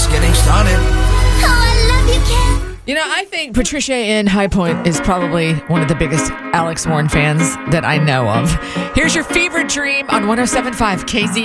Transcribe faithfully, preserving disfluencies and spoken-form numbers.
just getting started. Oh, I love you, Ken. You know, I think Patricia in High Point is probably one of the biggest Alex Warren fans that I know of. Here's your fever dream on one oh seven point five K Z.